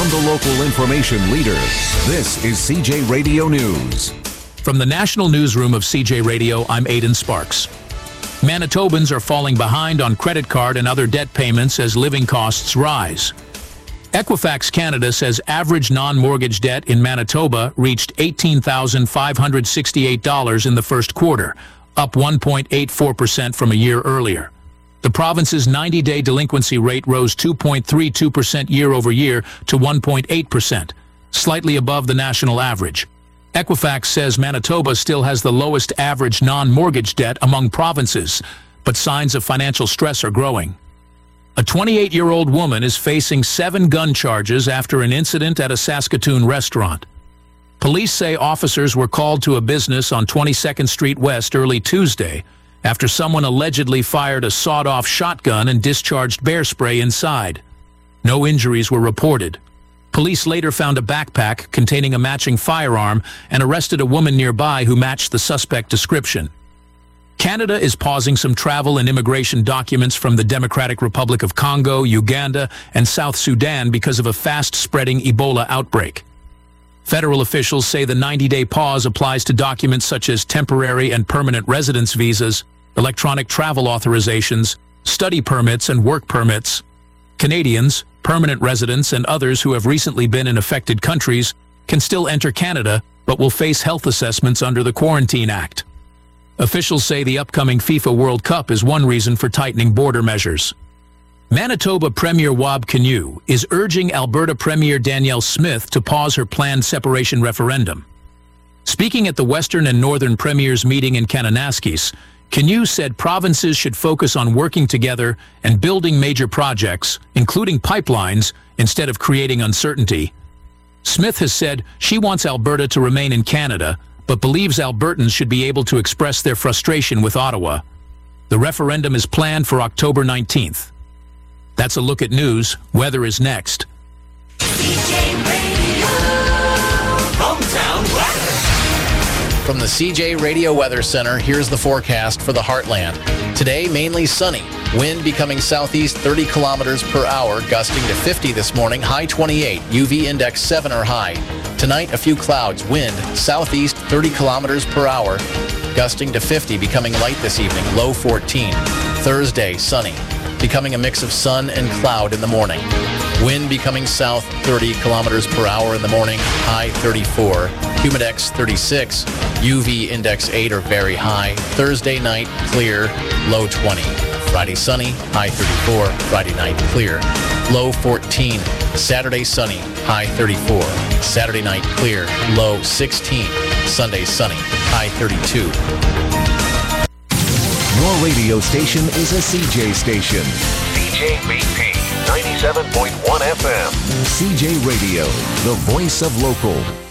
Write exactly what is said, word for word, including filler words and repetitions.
From the local information leader, this is C J Radio News. From the National Newsroom of C J Radio, I'm Aidan Sparks. Manitobans are falling behind on credit card and other debt payments as living costs rise. Equifax Canada says average non-mortgage debt in Manitoba reached eighteen thousand five hundred sixty-eight dollars in the first quarter, up one point eight four percent from a year earlier. The province's ninety-day delinquency rate rose two point three two percent year over year to one point eight percent, slightly above the national average. Equifax says Manitoba still has the lowest average non-mortgage debt among provinces, but signs of financial stress are growing. A twenty-eight-year-old woman is facing seven gun charges after an incident at a Saskatoon restaurant. Police say officers were called to a business on twenty-second Street West early Tuesday after someone allegedly fired a sawed-off shotgun and discharged bear spray inside. No injuries were reported. Police later found a backpack containing a matching firearm and arrested a woman nearby who matched the suspect description. Canada is pausing some travel and immigration documents from the Democratic Republic of Congo, Uganda, and South Sudan because of a fast-spreading Ebola outbreak. Federal officials say the ninety-day pause applies to documents such as temporary and permanent residence visas, electronic travel authorizations, study permits, and work permits. Canadians, permanent residents, and others who have recently been in affected countries can still enter Canada, but will face health assessments under the Quarantine Act. Officials say the upcoming FIFA World Cup is one reason for tightening border measures. Manitoba Premier Wab Kinew is urging Alberta Premier Danielle Smith to pause her planned separation referendum. Speaking at the Western and Northern Premiers meeting in Kananaskis, Kinew said provinces should focus on working together and building major projects, including pipelines, instead of creating uncertainty. Smith has said she wants Alberta to remain in Canada, but believes Albertans should be able to express their frustration with Ottawa. The referendum is planned for October nineteenth. That's a look at news. Weather is next. C J Radio Hometown Weather. From the C J Radio Weather Center, here's the forecast for the Heartland. Today, mainly sunny. Wind becoming southeast thirty kilometers per hour, gusting to fifty this morning, high twenty-eight. U V index seven or high. Tonight, a few clouds. Wind southeast thirty kilometers per hour, gusting to fifty, becoming light this evening, low fourteen. Thursday, sunny, becoming a mix of sun and cloud in the morning. Wind becoming south thirty kilometers per hour in the morning, high thirty-four. Humidex thirty-six. U V index eight or very high. Thursday night, clear, low twenty. Friday sunny, high thirty-four. Friday night, clear, low fourteen. Saturday sunny, high thirty-four. Saturday night, clear, low sixteen. Sunday sunny, high thirty-two. Your radio station is a C J station. C J B P ninety-seven point one F M. C J Radio, the voice of local.